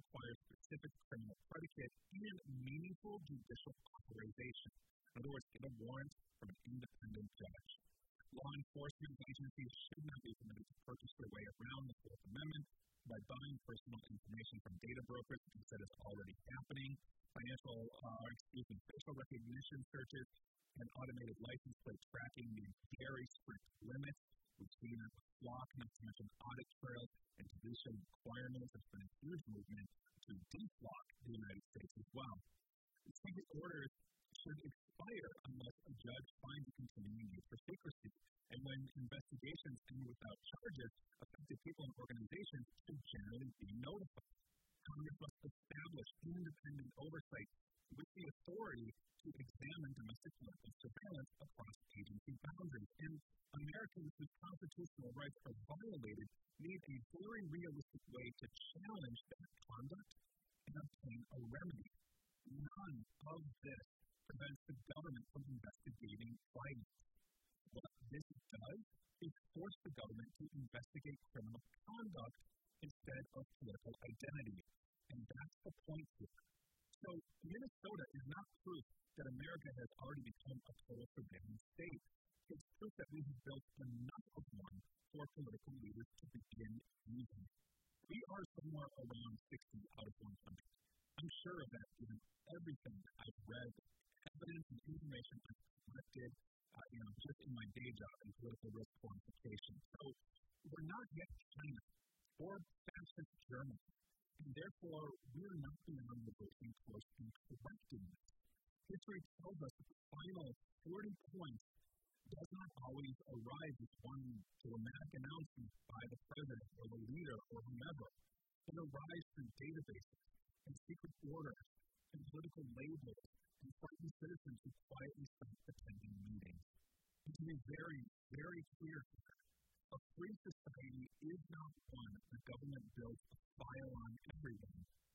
require specific criminal predicate and meaningful judicial authorization. In other words, get a warrant from an independent judge. Law enforcement agencies should not be permitted to purchase their way around the Fourth Amendment by buying personal information from data brokers, because that is already happening. Facial recognition searches and automated license plate tracking need very strict limits. We've seen that with FLOC, not to mention audit trails and deletion requirements. There's been a huge movement to deflock the United States as well. Secret orders should expire unless a judge finds a continuing need for secrecy. And when investigations end without charges, affected people and organizations should generally be notified. Congress must establish independent oversight with the authority to examine domestic political surveillance across agency boundaries. And Americans whose constitutional rights are violated need a very realistic way to challenge that conduct and obtain a remedy. None of this prevents the government from investigating violence. What this does is force the government to investigate criminal conduct instead of political identity. And that's the point here. So Minnesota is not proof that America has already become a total surveillance state. It's proof that we have built enough of one for political leaders to begin using it. We are somewhere around 60 out of 100. I'm sure of that given everything I've read, evidence and information I've collected, just in my day job in political risk quantification. So we're not yet China or fascist Germany, and therefore we're not beyond the breaking course in correcting this. History tells us that the final 40 points does not always arrive with one dramatic announcement by the president or the leader or whomever. It arrives through databases and secret orders and political labels and frightened citizens who quietly stop attending meetings. And to be very, very clear here, a free society is not one the government builds a file on everyone